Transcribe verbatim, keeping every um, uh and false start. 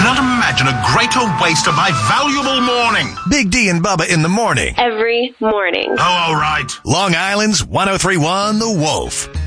cannot imagine a greater waste of my valuable morning. Big D and Bubba in the morning. Every morning. Oh, all right. Long Island's one oh three point one The Wolf.